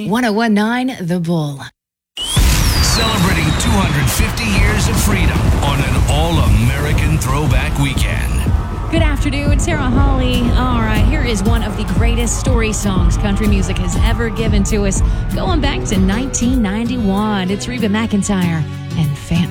1019 The Bull. Celebrating 250 years of freedom on an all-American throwback weekend. Good afternoon, Sarah Holly. All right, here is one of the greatest story songs country music has ever given to us, going back to 1991. It's Reba McEntire and Fan.